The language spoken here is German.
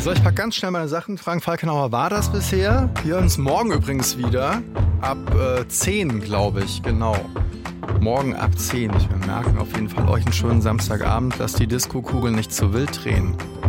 So, ich pack ganz schnell meine Sachen. Frank Falkenauer war das bisher. Wir hören uns morgen übrigens wieder. Ab 10, glaube ich, genau. Morgen ab 10. Wir merken auf jeden Fall euch einen schönen Samstagabend. Lasst die Disco-Kugeln nicht zu wild drehen.